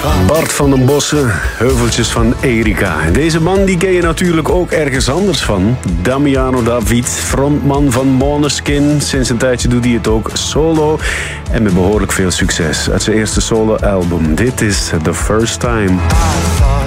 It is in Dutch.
Bart van den Bossen, Heuveltjes van Erika. En deze man die ken je natuurlijk ook ergens anders van. Damiano David, frontman van Måneskin. Sinds een tijdje doet hij het ook solo. En met behoorlijk veel succes uit zijn eerste solo-album. Dit is The First Time.